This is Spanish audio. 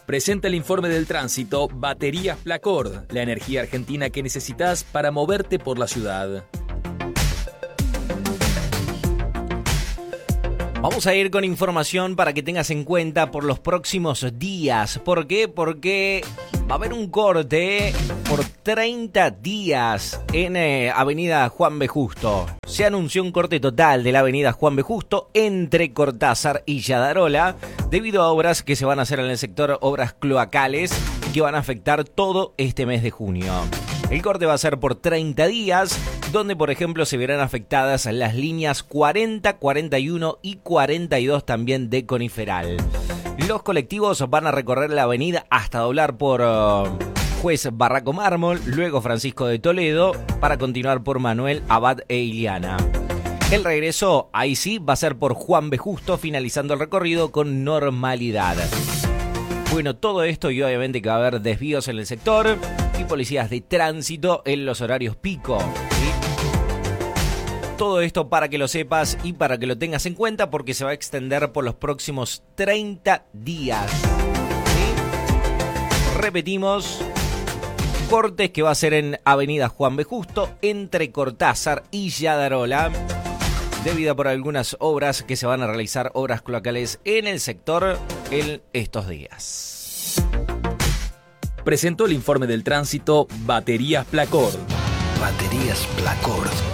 Presenta el informe del tránsito Baterías Placord, la energía argentina que necesitas para moverte por la ciudad. Vamos a ir con información para que tengas en cuenta por los próximos días. ¿Por qué? Porque va a haber un corte por 30 días en Avenida Juan B. Justo. Se anunció un corte total de la Avenida Juan B. Justo entre Cortázar y Yadarola debido a obras que se van a hacer en el sector, obras cloacales que van a afectar todo este mes de junio. El corte va a ser por 30 días, donde por ejemplo se verán afectadas las líneas 40, 41 y 42 también de Coniferal. Los colectivos van a recorrer la avenida hasta doblar por Juez Barraco Mármol, luego Francisco de Toledo, para continuar por Manuel Abad e Iliana. El regreso, ahí sí, va a ser por Juan B. Justo, finalizando el recorrido con normalidad. Bueno, todo esto y obviamente que va a haber desvíos en el sector y policías de tránsito en los horarios pico, ¿sí? Todo esto para que lo sepas y para que lo tengas en cuenta porque se va a extender por los próximos 30 días, ¿sí? Repetimos, cortes que va a ser en Avenida Juan B. Justo entre Cortázar y Yadarola, debido por algunas obras que se van a realizar, obras cloacales en el sector en estos días. Presentó el informe del tránsito Baterías Placord. Baterías Placord.